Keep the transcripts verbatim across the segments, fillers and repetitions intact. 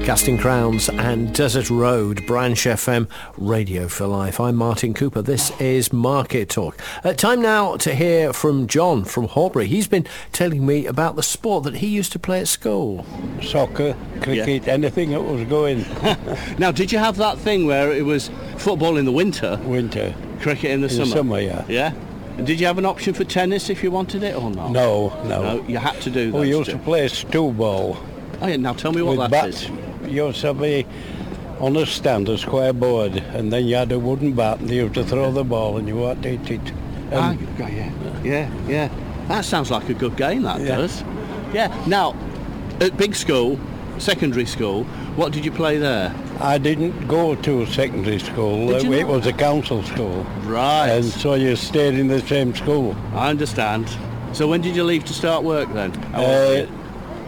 Casting Crowns and Desert Road, Branch F M, Radio for Life. I'm Martin Cooper. This is Market Talk. Uh, time now to hear from John from Horbury. He's been telling me about the sport that he used to play at school. Soccer, cricket, Yeah. anything that was going. Now, did you have that thing where it was football in the winter, Winter. cricket in the In summer? the summer, yeah. Yeah? And did you have an option for tennis if you wanted it or not? No, no. No, you had to do that. We used to play stool ball Oh yeah, now tell me what with that bats. is. You used to be on a stand, a square board, and then you had a wooden bat and you used to throw the ball and you had to hit it. Ah, And yeah, yeah, yeah. That sounds like a good game, that Yeah. does. Yeah. Now, at big school, secondary school, what did you play there? I didn't go to secondary school. Did you It not? was a council school. Right. And so you stayed in the same school. I understand. So when did you leave to start work then? How old were Uh, you?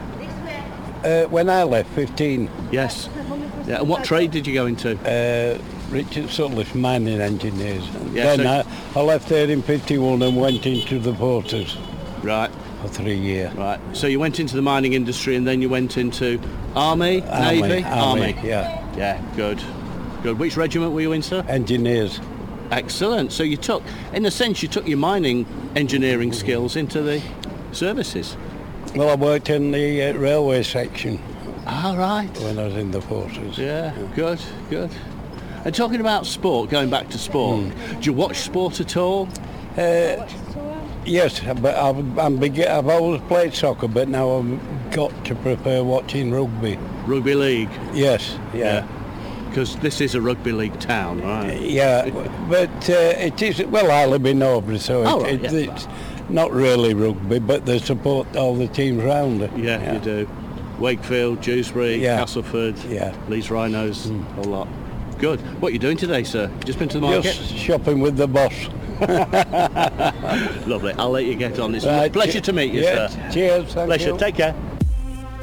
uh, when I left, fifteen, Yes. Yeah. And what trade did you go into? uh, Richard Sutliff, mining engineers. And Yeah, then so- I, I left there in fifty-one and went into the porters Right. for three years. Right. So you went into the mining industry and then you went into army, navy, Army, yeah. Yeah. Good. Good. Which regiment were you in, sir? Engineers. Excellent. So you took, in a sense, you took your mining engineering skills into the services. Well, I worked in the uh, railway section All right. when I was in the forces. Yeah. Good. Good. And talking about sport, going back to sport, do you watch sport at all? Uh, yes, but I've, I'm big, I've always played soccer, but now I've got to prefer watching rugby. Rugby league. Yes, yeah. Because this is a rugby league town, right? Yeah, but uh, it is, well, I live in Aubrey, so Oh, it, right, it, yeah. it's not really rugby, but they support all the teams round it. Yeah, you do. Wakefield, Dewsbury, Yeah. Castleford, Yeah. Leeds Rhinos, a whole lot. Good. What are you doing today, sir? Just been to the market? Just shopping with the boss. Lovely. I'll let you get on. It's a Right, pleasure che- to meet you, yeah, sir. Cheers, thank Pleasure. you. Take care.